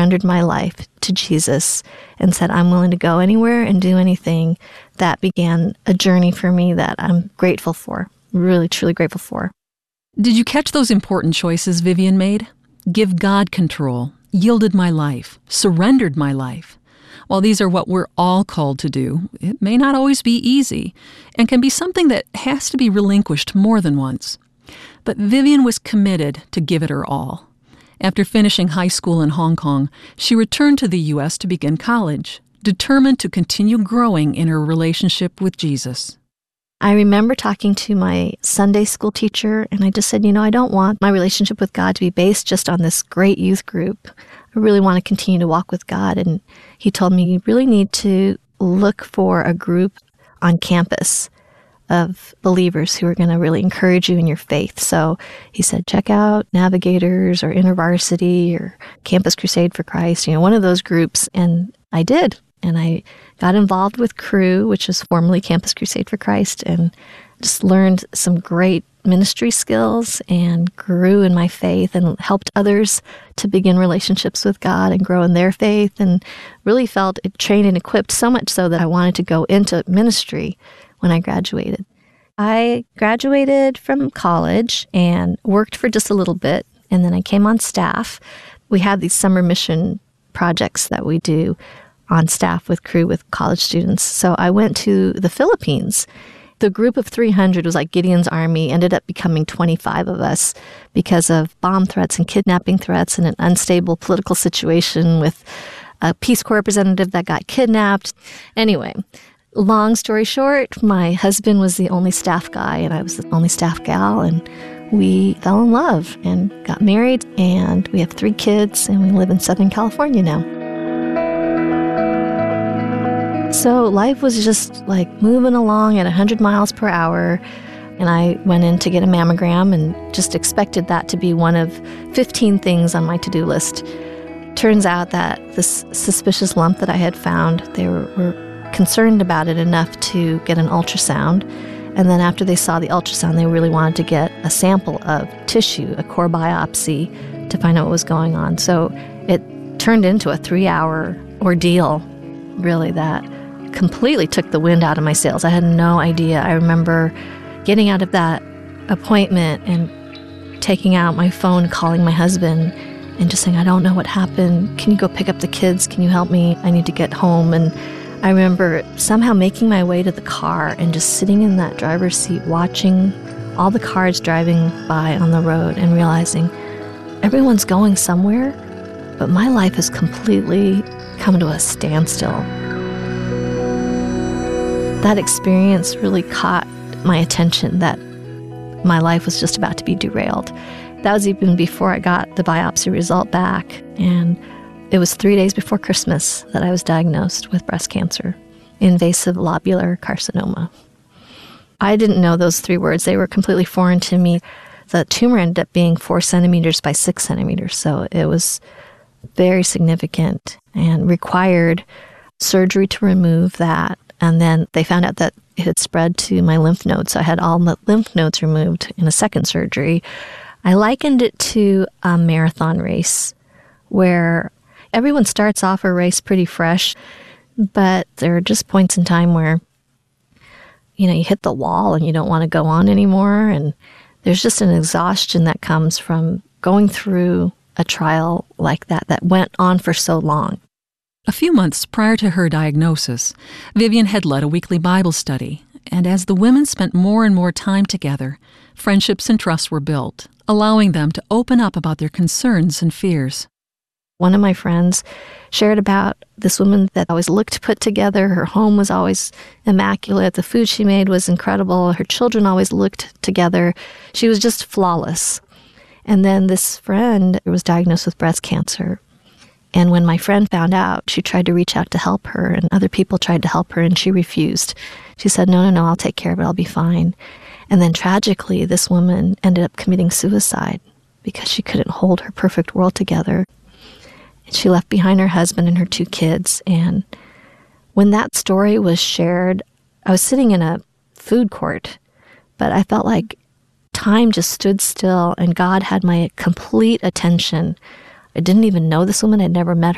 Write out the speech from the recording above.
surrendered my life to Jesus and said, I'm willing to go anywhere and do anything, that began a journey for me that I'm grateful for, really, truly grateful for. Did you catch those important choices Vivian made? Give God control, yielded my life, surrendered my life. While these are what we're all called to do, it may not always be easy and can be something that has to be relinquished more than once. But Vivian was committed to give it her all. After finishing high school in Hong Kong, she returned to the U.S. to begin college, determined to continue growing in her relationship with Jesus. I remember talking to my Sunday school teacher, and I just said, I don't want my relationship with God to be based just on this great youth group. I really want to continue to walk with God. And he told me, you really need to look for a group on campus of believers who are going to really encourage you in your faith. So he said, check out Navigators or InterVarsity or Campus Crusade for Christ, one of those groups. And I did. And I got involved with Cru, which is formerly Campus Crusade for Christ, and just learned some great ministry skills and grew in my faith and helped others to begin relationships with God and grow in their faith, and really felt trained and equipped so much so that I wanted to go into ministry when I graduated. I graduated from college and worked for just a little bit, and then I came on staff. We had these summer mission projects that we do on staff with Cru with college students. So I went to the Philippines. The group of 300 was like Gideon's army, ended up becoming 25 of us because of bomb threats and kidnapping threats and an unstable political situation with a Peace Corps representative that got kidnapped. Anyway, long story short, my husband was the only staff guy and I was the only staff gal, and we fell in love and got married, and we have 3 kids, and we live in Southern California now. So life was just like moving along at 100 miles per hour, and I went in to get a mammogram and just expected that to be one of 15 things on my to-do list. Turns out that this suspicious lump that I had found, they were concerned about it enough to get an ultrasound, and then after they saw the ultrasound, they really wanted to get a sample of tissue, a core biopsy, to find out what was going on. So it turned into a 3-hour ordeal, really, that completely took the wind out of my sails. I had no idea. I remember getting out of that appointment and taking out my phone, calling my husband, and just saying, I don't know what happened. Can you go pick up the kids? Can you help me? I need to get home. And I remember somehow making my way to the car and just sitting in that driver's seat watching all the cars driving by on the road and realizing everyone's going somewhere, but my life has completely come to a standstill. That experience really caught my attention that my life was just about to be derailed. That was even before I got the biopsy result back, and it was 3 days before Christmas that I was diagnosed with breast cancer, invasive lobular carcinoma. I didn't know those 3 words. They were completely foreign to me. The tumor ended up being 4 centimeters by 6 centimeters, so it was very significant and required surgery to remove that. And then they found out that it had spread to my lymph nodes. So I had all the lymph nodes removed in a second surgery. I likened it to a marathon race where everyone starts off a race pretty fresh, but there are just points in time where, you hit the wall and you don't want to go on anymore. And there's just an exhaustion that comes from going through a trial like that went on for so long. A few months prior to her diagnosis, Vivian had led a weekly Bible study, and as the women spent more and more time together, friendships and trusts were built, allowing them to open up about their concerns and fears. One of my friends shared about this woman that always looked put together. Her home was always immaculate. The food she made was incredible. Her children always looked together. She was just flawless. And then this friend was diagnosed with breast cancer. And when my friend found out, she tried to reach out to help her, and other people tried to help her, and she refused. She said, no, I'll take care of it. I'll be fine. And then tragically, this woman ended up committing suicide because she couldn't hold her perfect world together. And she left behind her husband and her 2 kids. And when that story was shared, I was sitting in a food court, but I felt like time just stood still, and God had my complete attention. I didn't even know this woman. I'd never met